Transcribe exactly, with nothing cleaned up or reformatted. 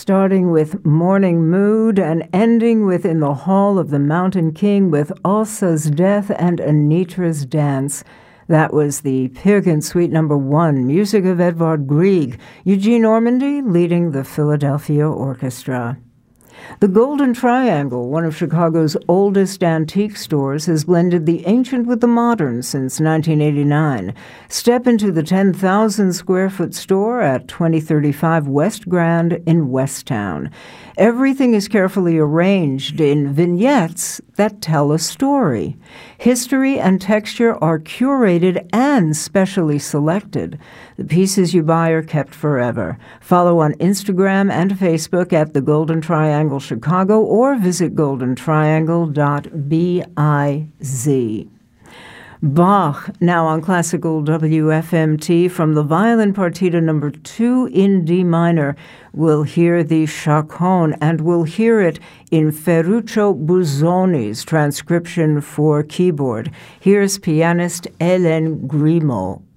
starting with Morning Mood and ending with In the Hall of the Mountain King with Elsa's Death and Anitra's Dance. That was the Pig and Suite number one, music of Edvard Grieg, Eugene Ormandy leading the Philadelphia Orchestra. The Golden Triangle, one of Chicago's oldest antique stores, has blended the ancient with the modern since nineteen eighty-nine. Step into the ten thousand square foot store at twenty thirty-five West Grand in Westtown. Everything is carefully arranged in vignettes that tell a story. History and texture are curated and specially selected. The pieces you buy are kept forever. Follow on Instagram and Facebook at the Golden Triangle Chicago or visit golden triangle dot biz. Bach, now on Classical W F M T, from the Violin Partita number two in D minor. We'll hear the Chaconne, and we'll hear it in Ferruccio Busoni's transcription for keyboard. Here's pianist Hélène Grimaud.